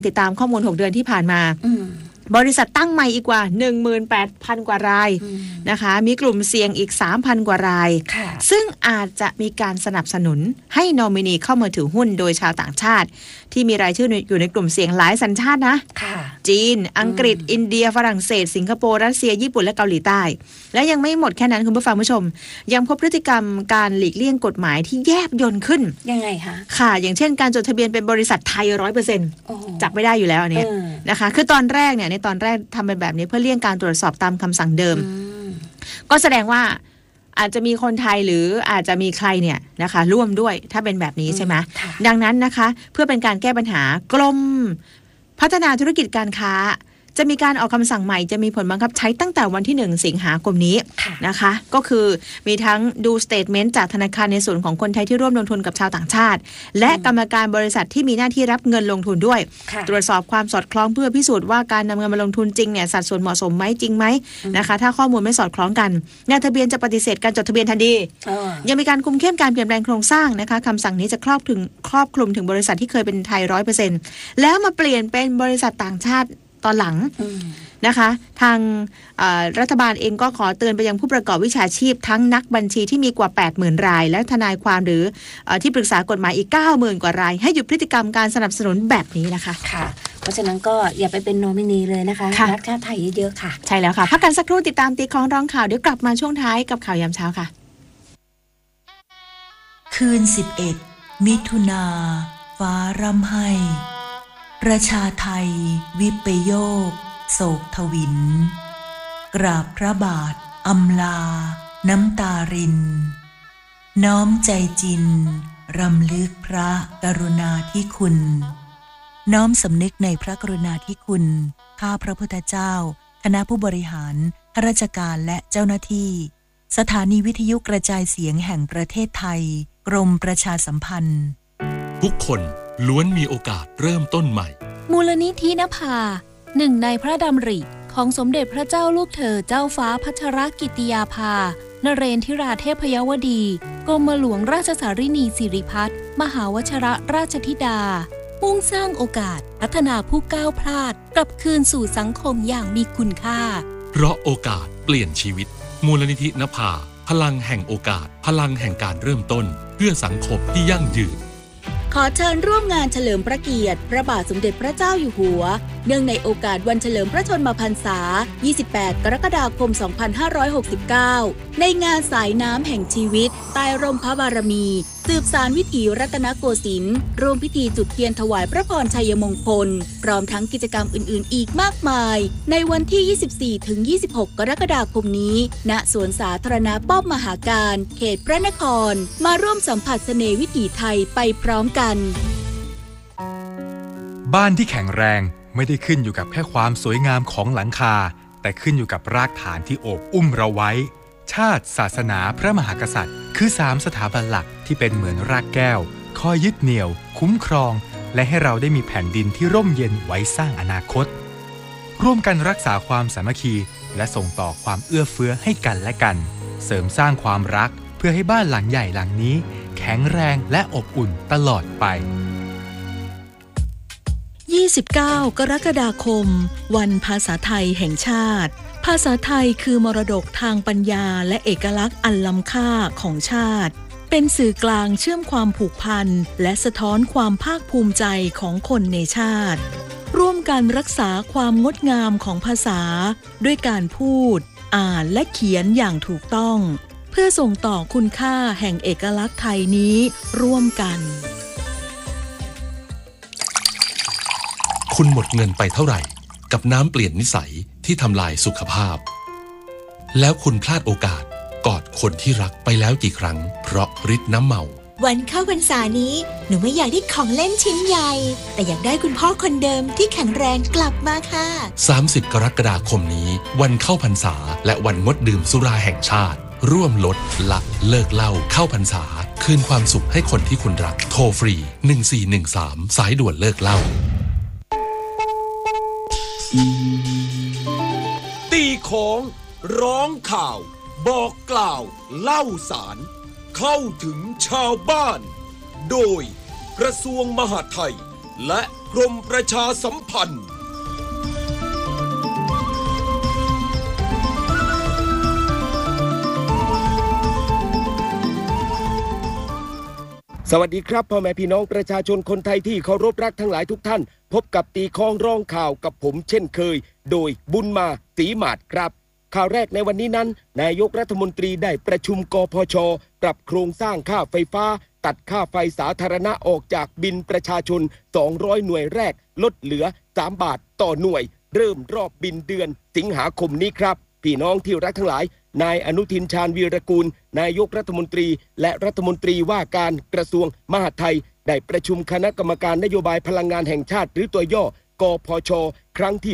ติดตามข้อมูล6เดือนที่ผ่านมาบริษัทตั้งใหม่อีกกว่า 18,000 กว่ารายนะคะมีกลุ่มเสี่ยงอีก 3,000 กว่ารายซึ่งอาจจะมีการสนับสนุนให้นอมินีเข้ามาถือหุ้นโดยชาวต่างชาติที่มีรายชื่ออยู่ในกลุ่มเสี่ยงหลายสัญชาตินะจีนอังกฤษอินเดียฝรั่งเศสสิงคโปร์รัสเซียญี่ปุ่นและเกาหลีใต้และยังไม่หมดแค่นั้นคุณผู้ฟังผู้ชมยังพบพฤติกรรมการหลีกเลี่ยงกฎหมายที่แยบยลขึ้นยังไงคะค่ะอย่างเช่นการจดทะเบียนเป็นบริษัทไทย 100% จับไม่ได้อยู่แล้วอันนี้นะคะคือตอนแรกเนี่ยในตอนแรกทำเป็นแบบนี้เพื่อเลี่ยงการตรวจสอบตามคำสั่งเดิมก็แสดงว่าอาจจะมีคนไทยหรืออาจจะมีใครเนี่ยนะคะร่วมด้วยถ้าเป็นแบบนี้ใช่ไหมดังนั้นนะคะเพื่อเป็นการแก้ปัญหากรมพัฒนาธุรกิจการค้าจะมีการออกคำสั่งใหม่จะมีผลบังคับใช้ตั้งแต่วันที่1สิงหาคมนี้นะคะก็คือมีทั้งดูสเตทเมนต์จากธนาคารในส่วนของคนไทยที่ร่วมลงทุนกับชาวต่างชาติและกรรมการบริษัทที่มีหน้าที่รับเงินลงทุนด้วยตรวจสอบความสอดคล้องเพื่อพิสูจน์ว่าการนำเงินมาลงทุนจริงเนี่ยสัดส่วนเหมาะสมไหมจริงไหมนะคะถ้าข้อมูลไม่สอดคล้องกันนายทะเบียนจะปฏิเสธการจดทะเบียนทันทียังมีการคุมเข้มการเปลี่ยนแปลงโครงสร้างนะคะคำสั่งนี้จะครอบคลุมถึงบริษัทที่เคยเป็นไทย 100% แล้วมาเปลี่ยนเป็นบริษัทต่างชาติตอนหลังนะคะทางรัฐบาลเองก็ขอเตือนไปยังผู้ประกอบวิชาชีพทั้งนักบัญชีที่มีกว่า 80,000 รายและทนายความหรือที่ปรึกษากฎหมายอีก 90,000 กว่ารายให้หยุดพฤติกรรมการสนับสนุนแบบนี้นะคะค่ะเพราะฉะนั้นก็อย่าไปเป็นโนมินีเลยนะคะรัฐชาติไทยเยอะๆค่ะใช่แล้วค่ะพักกันสักครู่ติดตามตีของร้องข่าวเดี๋ยวกลับมาช่วงท้ายกับข่าวยามเช้าค่ะคืน11มิถุนาฟ้าร่ำไห้ประชาไทยวิปโยคโศกทวินกราบพระบาทอำลาน้ำตารินน้อมใจจินรำลึกพระกรุณาธิคุณน้อมสำนึกในพระกรุณาธิคุณข้าพระพุทธเจ้าคณะผู้บริหารข้าราชการและเจ้าหน้าที่สถานีวิทยุกระจายเสียงแห่งประเทศไทยกรมประชาสัมพันธ์ทุกคนล้วนมีโอกาสเริ่มต้นใหม่มูลนิธินภาหนึ่งในพระดำริของสมเด็จพระเจ้าลูกเธอเจ้าฟ้าพัชรกิติยาภานเรนทิราเทพยวดีกรมหลวงราชสารินีสิริพัฒน์มหาวชิรราชธิดามุ่งสร้างโอกาสพัฒนาผู้ก้าวพลาดกลับคืนสู่สังคมอย่างมีคุณค่าเพราะโอกาสเปลี่ยนชีวิตมูลนิธินภาพลังแห่งโอกาสพลังแห่งการเริ่มต้นเพื่อสังคมที่ยั่งยืนขอเชิญร่วมงานเฉลิมพระเกียรติพระบาทสมเด็จพระเจ้าอยู่หัวเนื่องในโอกาสวันเฉลิมพระชนมพรรษา 28 กรกฎาคม 2569 ในงานสายน้ำแห่งชีวิตใต้ร่มพระบารมีสืบสานวิถีรัตนโกสินทร์ร่วมพิธีจุดเทียนถวายพระพรชัยมงคลพร้อมทั้งกิจกรรมอื่นๆอีกมากมายในวันที่ 24-26 กรกฎาคมนี้ณสวนสาธารณะป้อมมหาการเขตพระนครมาร่วมสัมผัสเสน่ห์วิถีไทยไปพร้อมกันบ้านที่แข็งแรงไม่ได้ขึ้นอยู่กับแค่ความสวยงามของหลังคาแต่ขึ้นอยู่กับรากฐานที่โอบอุ้มเราไว้ชาติศาสนาพระมหากษัตริย์คือ3สถาบันหลักที่เป็นเหมือนรากแก้วคอยยึดเหนี่ยวคุ้มครองและให้เราได้มีแผ่นดินที่ร่มเย็นไว้สร้างอนาคตร่วมกันรักษาความสามัคคีและส่งต่อความเอื้อเฟื้อให้กันและกันเสริมสร้างความรักเพื่อให้บ้านหลังใหญ่หลังนี้แข็งแรงและอบอุ่นตลอดไป 29 กรกฎาคมวันภาษาไทยแห่งชาติภาษาไทยคือมรดกทางปัญญาและเอกลักษณ์อันล้ำค่าของชาติเป็นสื่อกลางเชื่อมความผูกพันและสะท้อนความภาคภูมิใจของคนในชาติร่วมกันรักษาความงดงามของภาษาด้วยการพูดอ่านและเขียนอย่างถูกต้องเพื่อส่งต่อคุณค่าแห่งเอกลักษณ์ไทยนี้ร่วมกันคุณหมดเงินไปเท่าไหร่กับน้ำเปลี่ยนนิสัยที่ทำลายสุขภาพแล้วคุณพลาดโอกาสกอดคนที่รักไปแล้วกี่ครั้งเพราะฤทธิ์น้ำเมาวันเข้าพรรษานี้หนูไม่อยากได้ของเล่นชิ้นใหญ่แต่อยากได้คุณพ่อคนเดิมที่แข็งแรงกลับมาค่ะ 30 กรกฎาคมนี้วันเข้าพรรษาและวันงดดื่มสุราแห่งชาติร่วมลดละเลิกเหล้าเข้าพรรษาคืนความสุขให้คนที่คุณรักโทรฟรี1413สายด่วนเลิกเหล้าตีของร้องข่าวบอกกล่าวเล่าสารเข้าถึงชาวบ้านโดยกระทรวงมหาดไทยและกรมประชาสัมพันธ์สวัสดีครับพ่อแม่พี่น้องประชาชนคนไทยที่เคารพรักทั้งหลายทุกท่านพบกับตีค้องร้องข่าวกับผมเช่นเคยโดยบุญมาศรีหมาดครับข่าวแรกในวันนี้นั้นนายกรัฐมนตรีได้ประชุมกพช.ปรับโครงสร้างค่าไฟฟ้าตัดค่าไฟสาธารณะออกจากบิลประชาชน200หน่วยแรกลดเหลือ3 บาทต่อหน่วยเริ่มรอบบิลเดือนสิงหาคมนี้ครับพี่น้องที่รักทั้งหลายนายอนุทินชาญวีรกูลนายกรัฐมนตรีและรัฐมนตรีว่าการกระทรวงมหาดไทยได้ประชุมคณะกรรมการนโยบายพลังงานแห่งชาติหรือตัวย่อกพช.ครั้งที่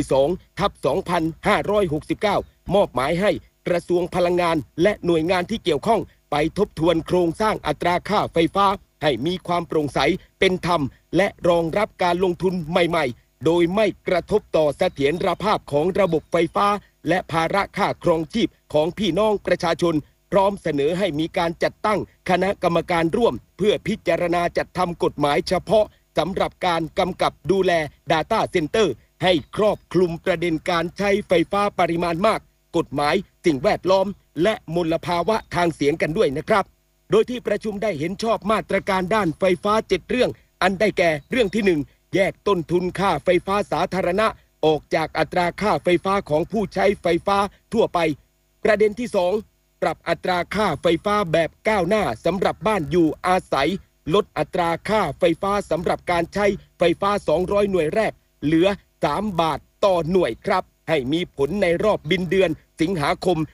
2/2569 มอบหมายให้กระทรวงพลังงานและหน่วยงานที่เกี่ยวข้องไปทบทวนโครงสร้างอัตราค่าไฟฟ้าให้มีความโปร่งใสเป็นธรรมและรองรับการลงทุนใหม่ๆโดยไม่กระทบต่อเสถียรภาพของระบบไฟฟ้าและภาระค่าครองชีพของพี่น้องประชาชนพร้อมเสนอให้มีการจัดตั้งคณะกรรมการร่วมเพื่อพิจารณาจัดทำกฎหมายเฉพาะสำหรับการกำกับดูแล Data Center ให้ครอบคลุมประเด็นการใช้ไฟฟ้าปริมาณมากกฎหมายสิ่งแวดล้อมและมลภาวะทางเสียงกันด้วยนะครับโดยที่ประชุมได้เห็นชอบมาตรการด้านไฟฟ้า7เรื่องอันได้แก่เรื่องที่1แยกต้นทุนค่าไฟฟ้าสาธารณะออกจากอัตราค่าไฟฟ้าของผู้ใช้ไฟฟ้าทั่วไปประเด็นที่2ปรับอัตราค่าไฟฟ้าแบบก้าวหน้าสำหรับบ้านอยู่อาศัยลดอัตราค่าไฟฟ้าสำหรับการใช้ไฟฟ้า200หน่วยแรกเหลือ3 บาทต่อหน่วยครับให้มีผลในรอบบิลเดือนสิงหาคม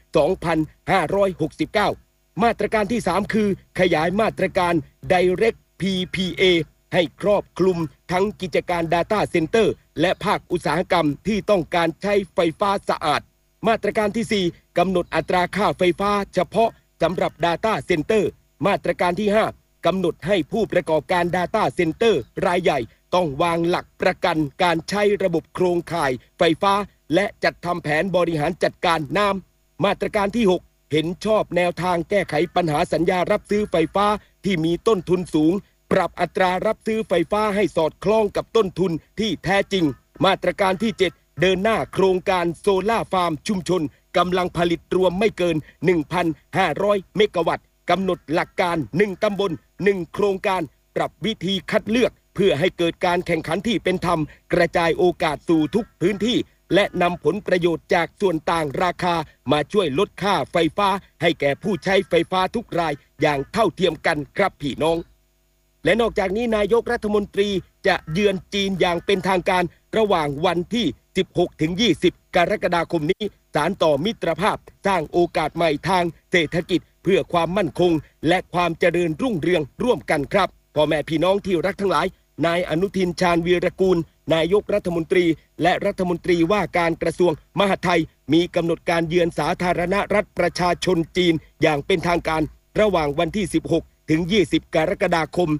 2569 มาตรการที่3คือขยายมาตรการ Direct PPA ให้ครอบคลุมทั้งกิจการ Data Center และภาคอุตสาหกรรมที่ต้องการใช้ไฟฟ้าสะอาดมาตรการที่4กำหนดอัตราค่าไฟฟ้าเฉพาะสำหรับ Data Center มาตรการที่5กำหนดให้ผู้ประกอบการ Data Center รายใหญ่ต้องวางหลักประกันการใช้ระบบโครงข่ายไฟฟ้าและจัดทำแผนบริหารจัดการน้ำมาตรการที่6เห็นชอบแนวทางแก้ไขปัญหาสัญญารับซื้อไฟฟ้าที่มีต้นทุนสูงปรับอัตรารับซื้อไฟฟ้าให้สอดคล้องกับต้นทุนที่แท้จริงมาตรการที่7เดินหน้าโครงการโซล่าฟาร์มชุมชนกำลังผลิตรวมไม่เกิน 1,500 เมกะวัตต์กำหนดหลักการ1ตำบล1โครงการปรับวิธีคัดเลือกเพื่อให้เกิดการแข่งขันที่เป็นธรรมกระจายโอกาสสู่ทุกพื้นที่และนำผลประโยชน์จากส่วนต่างราคามาช่วยลดค่าไฟฟ้าให้แก่ผู้ใช้ไฟฟ้าทุกรายอย่างเท่าเทียมกันครับพี่น้องและนอกจากนี้นายกรัฐมนตรีจะเยือนจีนอย่างเป็นทางการระหว่างวันที่ 16-20 กรกฎาคมนี้สานต่อมิตรภาพสร้างโอกาสใหม่ทางเศรษฐกิจเพื่อความมั่นคงและความเจริญรุ่งเรืองร่วมกันครับพ่อแม่พี่น้องที่รักทั้งหลายนายอนุทินชาญวีรกูลนายกรัฐมนตรีและรัฐมนตรีว่าการกระทรวงมหาดไทยมีกำหนดการเยือนสาธารณรัฐประชาชนจีนอย่างเป็นทางการระหว่างวันที่ 16-20 กรกฎาคม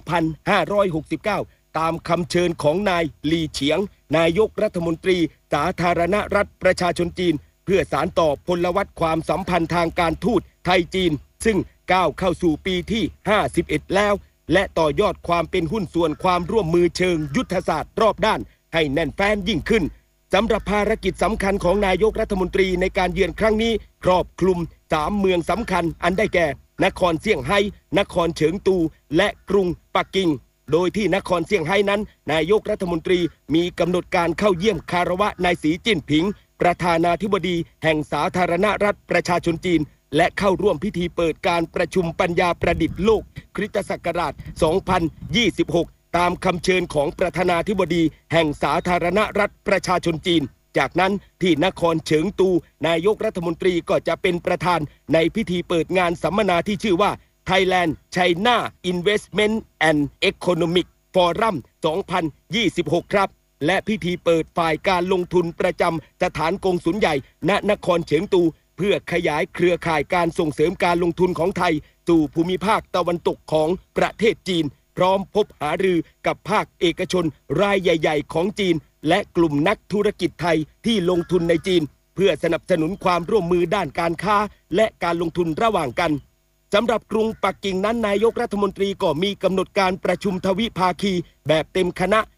2569 ตามคำเชิญของนายหลี่เฉียงนายกรัฐมนตรีสาธารณรัฐประชาชนจีนเพื่อสานต่อพลวัตความสัมพันธ์ทางการทูตไทยจีนซึ่งก้าวเข้าสู่ปีที่ 51 แล้วและต่อยอดความเป็นหุ้นส่วนความร่วมมือเชิงยุทธศาสตร์รอบด้านให้แน่นแฟ้นยิ่งขึ้นสำหรับภารกิจสำคัญของนายกรัฐมนตรีในการเยือนครั้งนี้ครอบคลุม3เมืองสำคัญอันได้แก่นครเซี่ยงไฮ้นครเฉิงตูและกรุงปักกิ่งโดยที่นครเซี่ยงไฮ้นั้นนายกรัฐมนตรีมีกำหนดการเข้าเยี่ยมคารวะนายสีจิ้นผิงประธานาธิบดีแห่งสาธารณรัฐประชาชนจีนและเข้าร่วมพิธีเปิดการประชุมปัญญาประดิษฐ์โลกคริสตศักราช 2026 ตามคำเชิญของประธานาธิบดีแห่งสาธารณรัฐประชาชนจีนจากนั้นที่นครเฉิงตูนายกรัฐมนตรีก็จะเป็นประธานในพิธีเปิดงานสัมมนาที่ชื่อว่า Thailand China Investment and Economic Forum 2026 ครับและพิธีเปิดฝ่ายการลงทุนประจำสถานกงสุลใหญ่ณนครเฉิงตูเพื่อขยายเครือข่ายการส่งเสริมการลงทุนของไทยสู่ภูมิภาคตะวันตกของประเทศจีนพร้อมพบหารือกับภาคเอกชนรายใหญ่ๆของจีนและกลุ่มนักธุรกิจไทยที่ลงทุนในจีนเพื่อสนับสนุนความร่วมมือด้านการค้าและการลงทุนระหว่างกันสำหรับกรุงปักกิ่งนั้นนายกรัฐมนตรีก็มีกำหนดการประชุมทวิภาคีแบบเต็มคณะ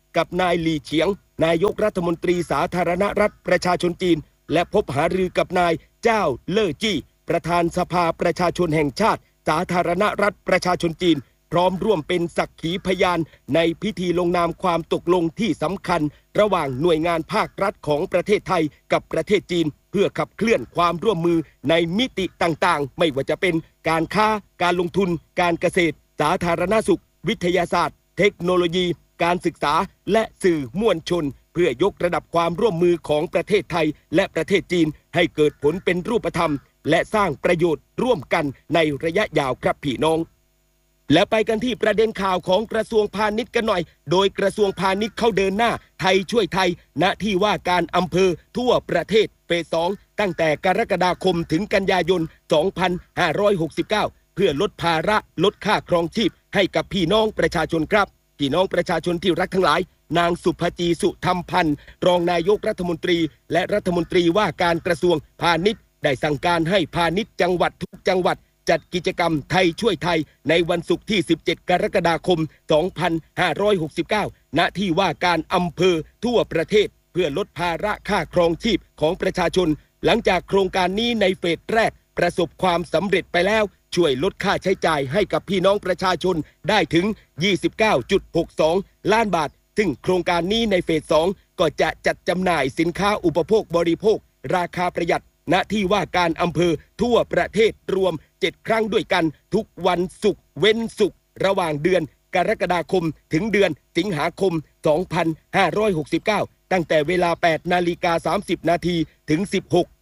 กับนายหลี่เฉียงนายกรัฐมนตรีสาธารณรัฐประชาชนจีนและพบหารือกับนายเจ้าเล่อจี้ประธานสภาประชาชนแห่งชาติสาธารณรัฐประชาชนจีนพร้อมร่วมเป็นสักขีพยานในพิธีลงนามความตกลงที่สำคัญระหว่างหน่วยงานภาครัฐของประเทศไทยกับประเทศจีนเพื่อขับเคลื่อนความร่วมมือในมิติต่างๆไม่ว่าจะเป็นการค้าการลงทุนการเกษตรสาธารณสุขวิทยาศาสตร์เทคโนโลยีการศึกษาและสื่อมวลชนเพื่อยกระดับความร่วมมือของประเทศไทยและประเทศจีนให้เกิดผลเป็นรูปธรรมและสร้างประโยชน์ร่วมกันในระยะยาวครับพี่น้องและไปกันที่ประเด็นข่าวของกระทรวงพาณิชย์กันหน่อยโดยกระทรวงพาณิชย์เข้าเดินหน้าไทยช่วยไทยณที่ว่าการอำเภอทั่วประเทศเฟส 2ตั้งแต่กรกฎาคมถึงกันยายน 2569 เพื่อลดภาระลดค่าครองชีพให้กับพี่น้องประชาชนครับพี่น้องประชาชนที่รักทั้งหลายนางสุภจีสุธรรมพันธ์รองนายกรัฐมนตรีและรัฐมนตรีว่าการกระทรวงพาณิชย์ได้สั่งการให้พาณิชย์จังหวัดทุกจังหวัดจัดกิจกรรมไทยช่วยไทยในวันศุกร์ที่ 17 กรกฎาคม 2569 ณ ที่ว่าการอำเภอทั่วประเทศเพื่อลดภาระค่าครองชีพของประชาชนหลังจากโครงการนี้ในเฟสแรกประสบความสำเร็จไปแล้วช่วยลดค่าใช้จ่ายให้กับพี่น้องประชาชนได้ถึง 29.62 ล้านบาทซึ่งโครงการนี้ในเฟส 2 ก็จะจัดจำหน่ายสินค้าอุปโภคบริโภคราคาประหยัดณที่ว่าการอำเภอทั่วประเทศรวม7ครั้งด้วยกันทุกวันศุกร์เว้นศุกร์ระหว่างเดือนกรกฎาคมถึงเดือนสิงหาคม 2569 ตั้งแต่เวลา 8:30 นาทีถึง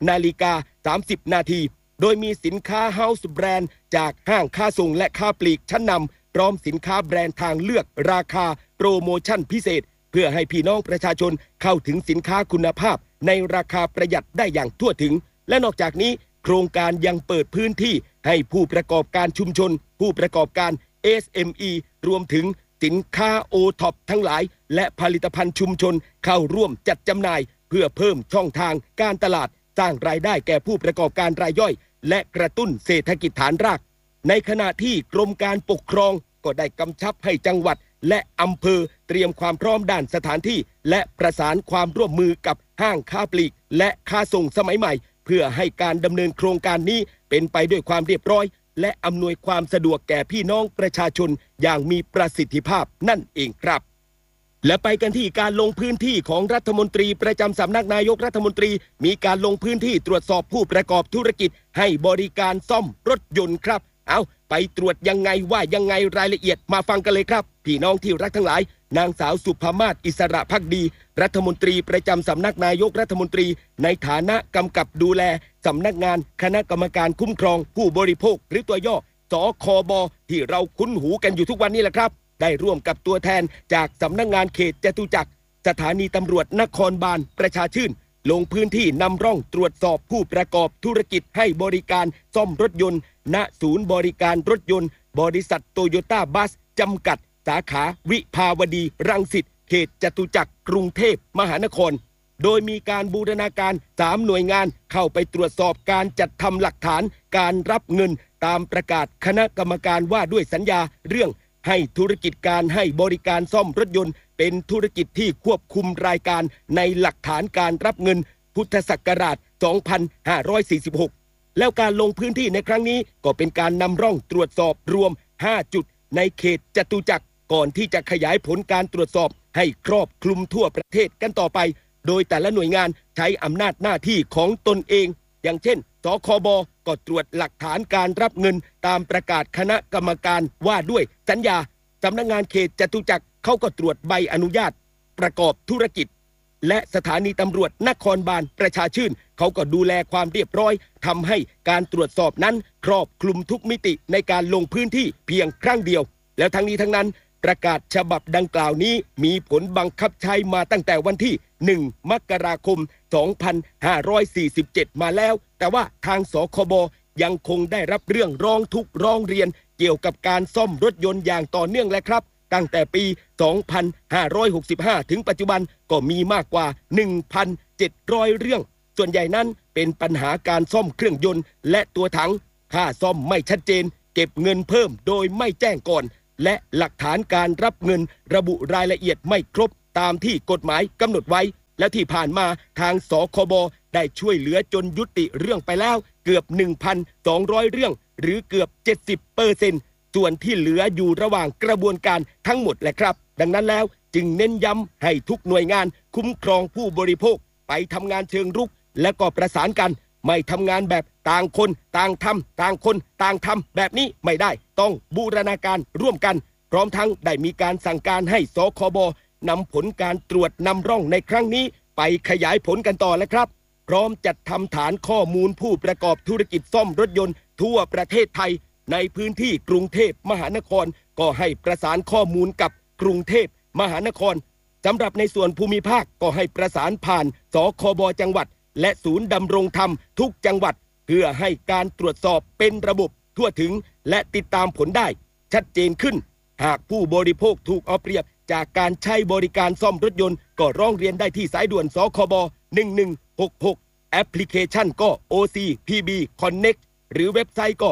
16:30 นาทีโดยมีสินค้าเฮาส์แบรนด์จากห้างค้าส่งและค้าปลีกชั้นนำพร้อมสินค้าแบรนด์ทางเลือกราคาโปรโมชั่นพิเศษเพื่อให้พี่น้องประชาชนเข้าถึงสินค้าคุณภาพในราคาประหยัดได้อย่างทั่วถึงและนอกจากนี้โครงการยังเปิดพื้นที่ให้ผู้ประกอบการชุมชนผู้ประกอบการ SME รวมถึงสินค้า OTOP ทั้งหลายและผลิตภัณฑ์ชุมชนเข้าร่วมจัดจำหน่ายเพื่อเพิ่มช่องทางการตลาดสร้างรายได้แก่ผู้ประกอบการรายย่อยและกระตุ้นเศรษฐกิจฐานรากในขณะที่กรมการปกครองก็ได้กำชับให้จังหวัดและอำเภอเตรียมความพร้อมด้านสถานที่และประสานความร่วมมือกับห้างค้าปลีกและค้าส่งสมัยใหม่เพื่อให้การดำเนินโครงการนี้เป็นไปด้วยความเรียบร้อยและอำนวยความสะดวกแก่พี่น้องประชาชนอย่างมีประสิทธิภาพนั่นเองครับและไปกันที่การลงพื้นที่ของรัฐมนตรีประจำสำนักนายกรัฐมนตรีมีการลงพื้นที่ตรวจสอบผู้ประกอบธุรกิจให้บริการซ่อมรถยนต์ครับเอาไปตรวจยังไงว่ายังไงรายละเอียดมาฟังกันเลยครับพี่น้องที่รักทั้งหลายนางสาวสุภมาศอิสระภักดีรัฐมนตรีประจำสำนักนายกรัฐมนตรีในฐานะกำกับดูแลสำนักงานคณะกรรมการคุ้มครองผู้บริโภคหรือตัวย่อสคบที่เราคุ้นหูกันอยู่ทุกวันนี้แหละครับได้ร่วมกับตัวแทนจากสำนักงานเขตจตุจักรสถานีตำรวจนครบาลประชาชื่นลงพื้นที่นำร่องตรวจสอบผู้ประกอบธุรกิจให้บริการซ่อมรถยนต์ณศูนย์บริการรถยนต์บริษัทโตโยต้าบัสจำกัดสาขาวิภาวดีรังสิตเขตจตุจักรกรุงเทพมหานครโดยมีการบูรณาการ3หน่วยงานเข้าไปตรวจสอบการจัดทำหลักฐานการรับเงินตามประกาศคณะกรรมการว่าด้วยสัญญาเรื่องให้ธุรกิจการให้บริการซ่อมรถยนต์เป็นธุรกิจที่ควบคุมรายการในหลักฐานการรับเงินพุทธศักราช 2546 แล้วการลงพื้นที่ในครั้งนี้ก็เป็นการนำร่องตรวจสอบรวม5จุดในเขตจตุจักรก่อนที่จะขยายผลการตรวจสอบให้ครอบคลุมทั่วประเทศกันต่อไปโดยแต่ละหน่วยงานใช้อำนาจหน้าที่ของตนเองอย่างเช่นสคบก็ตรวจหลักฐานการรับเงินตามประกาศคณะกรรมการว่าด้วยสัญญาสำนักงานเขตจตุจักรเขาก็ตรวจใบอนุญาตประกอบธุรกิจและสถานีตำรวจนครบาลประชาชื่นเขาก็ดูแลความเรียบร้อยทำให้การตรวจสอบนั้นครอบคลุมทุกมิติในการลงพื้นที่เพียงครั้งเดียวแล้วทั้งนี้ทั้งนั้นประกาศฉบับดังกล่าวนี้มีผลบังคับใช้มาตั้งแต่วันที่1 มกราคม 2547 มาแล้วแต่ว่าทางสคบยังคงได้รับเรื่องร้องทุกข์ร้องเรียนเกี่ยวกับการซ่อมรถยนต์อย่างต่อเนื่องและครับตั้งแต่ปี 2565 ถึงปัจจุบันก็มีมากกว่า 1,700 เรื่องส่วนใหญ่นั้นเป็นปัญหาการซ่อมเครื่องยนต์และตัวถังค่าซ่อมไม่ชัดเจนเก็บเงินเพิ่มโดยไม่แจ้งก่อนและหลักฐานการรับเงินระบุรายละเอียดไม่ครบตามที่กฎหมายกำหนดไว้และที่ผ่านมาทางสคบได้ช่วยเหลือจนยุติเรื่องไปแล้วเกือบ 1,200 เรื่องหรือเกือบ 70%ส่วนที่เหลืออยู่ระหว่างกระบวนการทั้งหมดแหละครับดังนั้นแล้วจึงเน้นย้ำให้ทุกหน่วยงานคุ้มครองผู้บริโภคไปทำงานเชิงรุกและก็ประสานกันไม่ทำงานแบบต่างคนต่างทำต่างคนต่างทำแบบนี้ไม่ได้ต้องบูรณาการร่วมกันพร้อมทั้งได้มีการสั่งการให้สคบนำผลการตรวจนำร่องในครั้งนี้ไปขยายผลกันต่อแล้วครับพร้อมจัดทำฐานข้อมูลผู้ประกอบธุรกิจซ่อมรถยนต์ทั่วประเทศไทยในพื้นที่กรุงเทพมหานครก็ให้ประสานข้อมูลกับกรุงเทพมหานครสำหรับในส่วนภูมิภาคก็ให้ประสานผ่านสคบจังหวัดและศูนย์ดำรงธรรมทุกจังหวัดเพื่อให้การตรวจสอบเป็นระบบทั่วถึงและติดตามผลได้ชัดเจนขึ้นหากผู้บริโภคถูกเอาเปรียบจากการใช้บริการซ่อมรถยนต์ก็ร้องเรียนได้ที่สายด่วนสคบ1166แอปพลิเคชันก็ OCPB Connect หรือเว็บไซต์ก็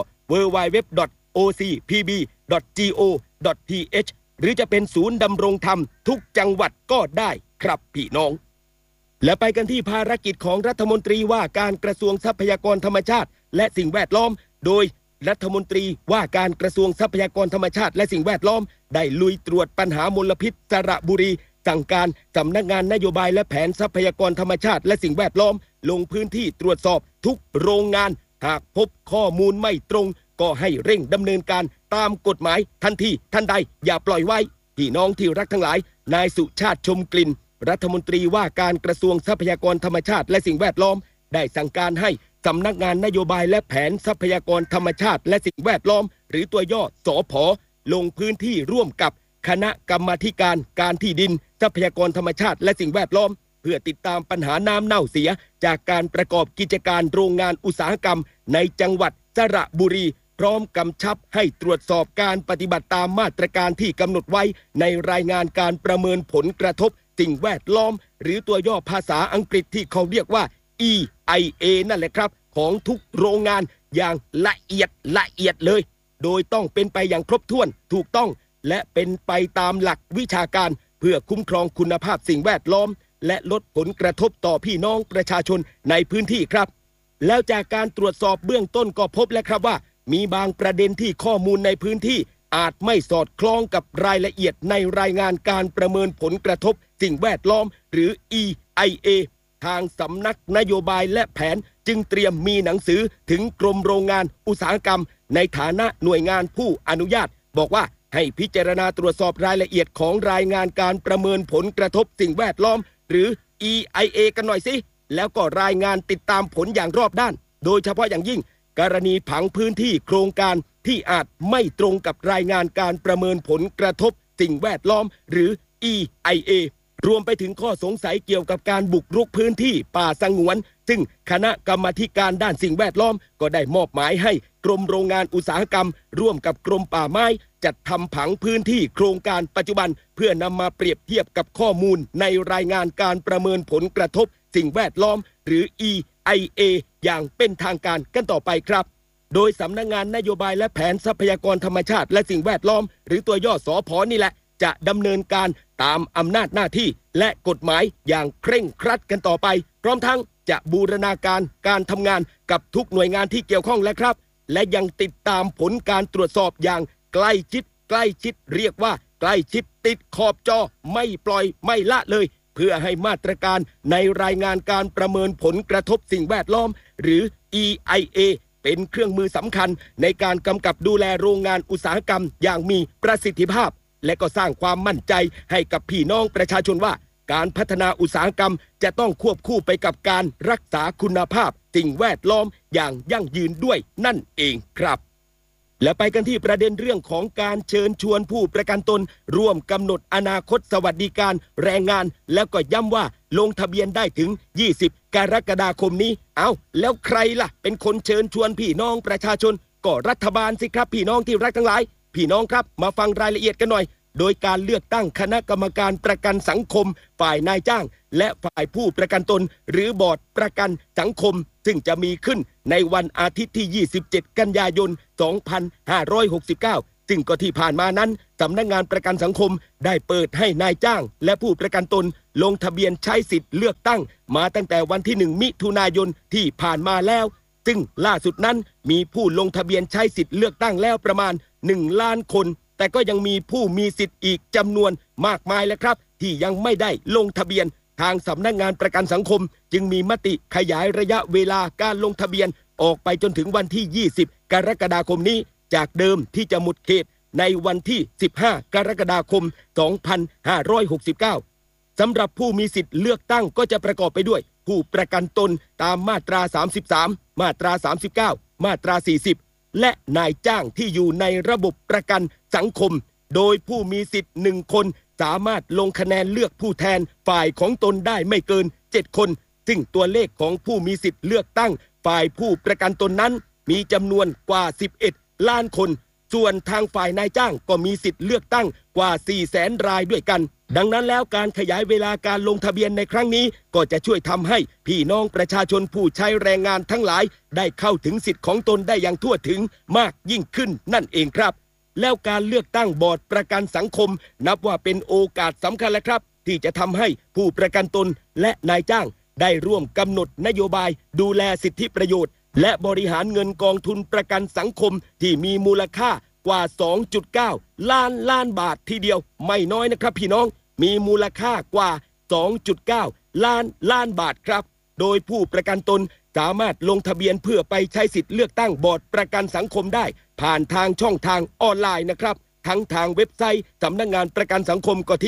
www.ocpb.go.th หรือจะเป็นศูนย์ดำรงธรรมทุกจังหวัดก็ได้ครับพี่น้องและไปกันที่ภารกิจของรัฐมนตรีว่าการกระทรวงทรัพยากรธรรมชาติและสิ่งแวดล้อมโดยรัฐมนตรีว่าการกระทรวงทรัพยากรธรรมชาติและสิ่งแวดล้อมได้ลุยตรวจปัญหามลพิษสระบุรีสั่งการสำนักงานนโยบายและแผนทรัพยากรธรรมชาติและสิ่งแวดล้อมลงพื้นที่ตรวจสอบทุกโรงงานหากพบข้อมูลไม่ตรงก็ให้เร่งดำเนินการตามกฎหมายทันทีทันใดอย่าปล่อยไว้พี่น้องที่รักทั้งหลายนายสุชาติชมกลิ่นรัฐมนตรีว่าการกระทรวงทรัพยากรธรรมชาติและสิ่งแวดล้อมได้สั่งการให้สำนักงานนโยบายและแผนทรัพยากรธรรมชาติและสิ่งแวดล้อมหรือตัวย่อสผ.ลงพื้นที่ร่วมกับคณะกรรมาธิการการที่ดินทรัพยากรธรรมชาติและสิ่งแวดล้อมเพื่อติดตามปัญหาน้ำเน่าเสียจากการประกอบกิจการโรงงานอุตสาหกรรมในจังหวัดสระบุรีพร้อมกำชับให้ตรวจสอบการปฏิบัติตามมาตรการที่กำหนดไว้ในรายงานการประเมินผลกระทบสิ่งแวดล้อมหรือตัวย่อภาษาอังกฤษที่เขาเรียกว่า EIA นั่นแหละครับของทุกโรงงานอย่างละเอียดเลยโดยต้องเป็นไปอย่างครบถ้วนถูกต้องและเป็นไปตามหลักวิชาการเพื่อคุ้มครองคุณภาพสิ่งแวดล้อมและลดผลกระทบต่อพี่น้องประชาชนในพื้นที่ครับแล้วจากการตรวจสอบเบื้องต้นก็พบแล้วครับว่ามีบางประเด็นที่ข้อมูลในพื้นที่อาจไม่สอดคล้องกับรายละเอียดในรายงานการประเมินผลกระทบสิ่งแวดล้อมหรือ EIA ทางสำนักนโยบายและแผนจึงเตรียมมีหนังสือถึงกรมโรงงานอุตสาหกรรมในฐานะหน่วยงานผู้อนุญาตบอกว่าให้พิจารณาตรวจสอบรายละเอียดของรายงานการประเมินผลกระทบสิ่งแวดล้อมหรือ EIA กันหน่อยสิแล้วก็รายงานติดตามผลอย่างรอบด้านโดยเฉพาะอย่างยิ่งกรณีผังพื้นที่โครงการที่อาจไม่ตรงกับรายงานการประเมินผลกระทบสิ่งแวดล้อมหรือ EIA รวมไปถึงข้อสงสัยเกี่ยวกับการบุกรุกพื้นที่ป่าสงวนซึ่งคณะกรรมาธิการด้านสิ่งแวดล้อมก็ได้มอบหมายให้กรมโรงงานอุตสาหกรรมร่วมกับกรมป่าไม้จัดทำผังพื้นที่โครงการปัจจุบันเพื่อนำมาเปรียบเทียบกับข้อมูลในรายงานการประเมินผลกระทบสิ่งแวดล้อมหรือ EIA อย่างเป็นทางการกันต่อไปครับโดยสำนักงานนโยบายและแผนทรัพยากรธรรมชาติและสิ่งแวดล้อมหรือตัวย่อสผ.นี่แหละจะดำเนินการตามอำนาจหน้าที่และกฎหมายอย่างเคร่งครัดกันต่อไปพร้อมทั้งจะบูรณาการการทำงานกับทุกหน่วยงานที่เกี่ยวข้องและครับและยังติดตามผลการตรวจสอบอย่างใกล้ชิดเรียกว่าใกล้ชิดติดขอบจอไม่ปล่อยไม่ละเลยเพื่อให้มาตรการในรายงานการประเมินผลกระทบสิ่งแวดล้อมหรือ EIA เป็นเครื่องมือสำคัญในการกำกับดูแลโรงงานอุตสาหกรรมอย่างมีประสิทธิภาพและก็สร้างความมั่นใจให้กับพี่น้องประชาชนว่าการพัฒนาอุตสาหกรรมจะต้องควบคู่ไปกับการรักษาคุณภาพสิ่งแวดล้อมอย่างยั่งยืนด้วยนั่นเองครับและไปกันที่ประเด็นเรื่องของการเชิญชวนผู้ประกันตนร่วมกำหนดอนาคตสวัสดิการแรงงานแล้วก็ย้ำว่าลงทะเบียนได้ถึง20กรกฎาคมนี้แล้วใครล่ะเป็นคนเชิญชวนพี่น้องประชาชนก็รัฐบาลสิครับพี่น้องที่รักทั้งหลายพี่น้องครับมาฟังรายละเอียดกันหน่อยโดยการเลือกตั้งคณะกรรมการประกันสังคมฝ่ายนายจ้างและฝ่ายผู้ประกันตนหรือบอร์ดประกันสังคมซึ่งจะมีขึ้นในวันอาทิตย์ที่27กันยายน2569 ซึ่งก็ที่ผ่านมานั้นสำนักงานประกันสังคมได้เปิดให้นายจ้างและผู้ประกันตนลงทะเบียนใช้สิทธิ์เลือกตั้งมาตั้งแต่วันที่1 มิถุนายนที่ผ่านมาแล้วซึ่งล่าสุดนั้นมีผู้ลงทะเบียนใช้สิทธิ์เลือกตั้งแล้วประมาณ1 ล้านคนแต่ก็ยังมีผู้มีสิทธิ์อีกจำนวนมากมายแล้วครับที่ยังไม่ได้ลงทะเบียนทางสำนักงานประกันสังคมจึงมีมติขยายระยะเวลาการลงทะเบียนออกไปจนถึงวันที่20 กรกฎาคมนี้จากเดิมที่จะหมดเขตในวันที่15 กรกฎาคม 2569 สำหรับผู้มีสิทธิ์เลือกตั้งก็จะประกอบไปด้วยผู้ประกันตนตามมาตรา 33 มาตรา 39 มาตรา 40 และนายจ้างที่อยู่ในระบบประกันสังคมโดยผู้มีสิทธิ์1 คนสามารถลงคะแนนเลือกผู้แทนฝ่ายของตนได้ไม่เกิน7 คนซึ่งตัวเลขของผู้มีสิทธิ์เลือกตั้งฝ่ายผู้ประกันตนนั้นมีจำนวนกว่า11 ล้านคนส่วนทางฝ่ายนายจ้างก็มีสิทธิ์เลือกตั้งกว่า 400,000 รายด้วยกันดังนั้นแล้วการขยายเวลาการลงทะเบียนในครั้งนี้ก็จะช่วยทำให้พี่น้องประชาชนผู้ใช้แรงงานทั้งหลายได้เข้าถึงสิทธิ์ของตนได้อย่างทั่วถึงมากยิ่งขึ้นนั่นเองครับแล้วการเลือกตั้งบอร์ดประกันสังคมนับว่าเป็นโอกาสสำคัญแล้วครับที่จะทำให้ผู้ประกันตนและนายจ้างได้ร่วมกำหนดนโยบายดูแลสิทธิประโยชน์และบริหารเงินกองทุนประกันสังคมที่มีมูลค่ากว่า 2.9 ล้านบาททีเดียวไม่น้อยนะครับพี่น้องมีมูลค่ากว่า 2.9 ล้านบาทครับโดยผู้ประกันตนสามารถลงทะเบียนเพื่อไปใช้สิทธิ์เลือกตั้งบอร์ดประกันสังคมได้ผ่านทางช่องทางออนไลน์นะครับทั้งทางเว็บไซต์สำนักงานประกันสังคมก็ที่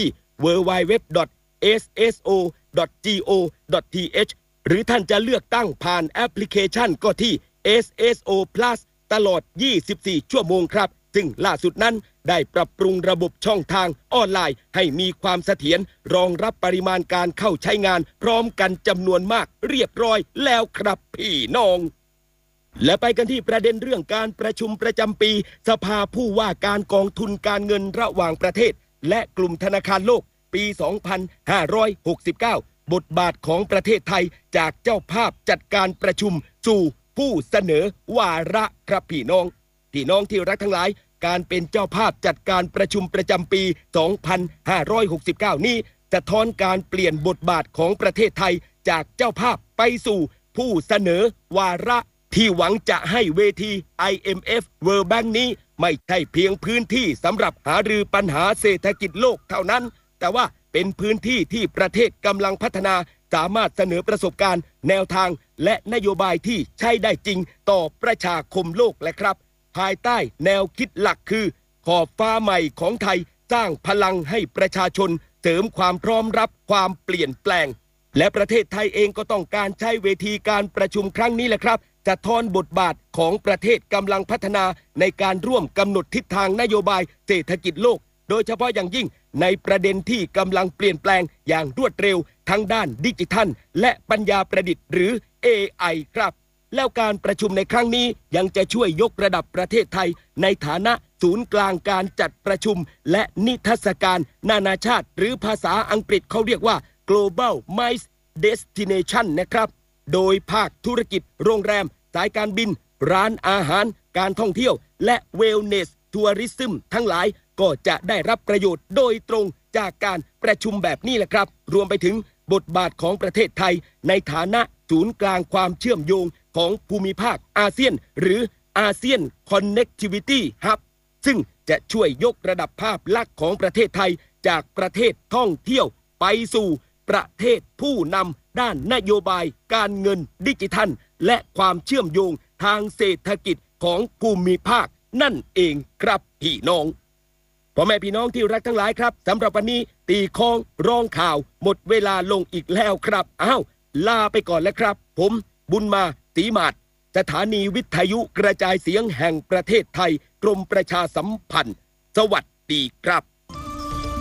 www.sso.go.th หรือท่านจะเลือกตั้งผ่านแอปพลิเคชันก็ที่ SSO Plus ตลอด 24 ชั่วโมงครับซึ่งล่าสุดนั้นได้ปรับปรุงระบบช่องทางออนไลน์ให้มีความเสถียรรองรับปริมาณการเข้าใช้งานพร้อมกันจำนวนมากเรียบร้อยแล้วครับพี่น้องและไปกันที่ประเด็นเรื่องการประชุมประจำปีสภาผู้ว่าการกองทุนการเงินระหว่างประเทศและกลุ่มธนาคารโลกปี 2569 บทบาทของประเทศไทยจากเจ้าภาพจัดการประชุมสู่ผู้เสนอวาระครับพี่น้องที่รักทั้งหลายการเป็นเจ้าภาพจัดการประชุมประจำปี 2569 นี้สะท้อนการเปลี่ยนบทบาทของประเทศไทยจากเจ้าภาพไปสู่ผู้เสนอวาระที่หวังจะให้เวที IMF World Bank นี้ไม่ใช่เพียงพื้นที่สำหรับหารือปัญหาเศรษฐกิจโลกเท่านั้นแต่ว่าเป็นพื้นที่ที่ประเทศกำลังพัฒนาสามารถเสนอประสบการณ์แนวทางและนโยบายที่ใช้ได้จริงต่อประชาคมโลกและครับภายใต้แนวคิดหลักคือขอบฟ้าใหม่ของไทยสร้างพลังให้ประชาชนเสริมความพร้อมรับความเปลี่ยนแปลงและประเทศไทยเองก็ต้องการใช้เวทีการประชุมครั้งนี้แหละครับสะท้อนบทบาทของประเทศกำลังพัฒนาในการร่วมกำหนดทิศทางนโยบายเศรษฐกิจโลกโดยเฉพาะอย่างยิ่งในประเด็นที่กำลังเปลี่ยนแปลงอย่างรวดเร็วทั้งด้านดิจิทัลและปัญญาประดิษฐ์หรือ AI ครับแล้วการประชุมในครั้งนี้ยังจะช่วยยกระดับประเทศไทยในฐานะศูนย์กลางการจัดประชุมและนิทรรศการนานาชาติหรือภาษาอังกฤษเขาเรียกว่า Global MICE Destination นะครับโดยภาคธุรกิจโรงแรมสายการบินร้านอาหารการท่องเที่ยวและ Wellness Tourism ทั้งหลายก็จะได้รับประโยชน์โดยตรงจากการประชุมแบบนี้แหละครับรวมไปถึงบทบาทของประเทศไทยในฐานะศูนย์กลางความเชื่อมโยงของภูมิภาคอาเซียนหรืออาเซียน Connectivity Hub ซึ่งจะช่วยยกระดับภาพลักษณ์ของประเทศไทยจากประเทศท่องเที่ยวไปสู่ประเทศผู้นำด้านนโยบายการเงินดิจิทัลและความเชื่อมโยงทางเศรษฐกิจของภูมิภาคนั่นเองครับพี่น้องพ่อแม่พี่น้องที่รักทั้งหลายครับสำหรับวันนี้ตีคองร้องข่าวหมดเวลาลงอีกแล้วครับลาไปก่อนแล้วครับผมบุญมาศรีมาศสถานีวิทยุกระจายเสียงแห่งประเทศไทยกรมประชาสัมพันธ์สวัสดีครับ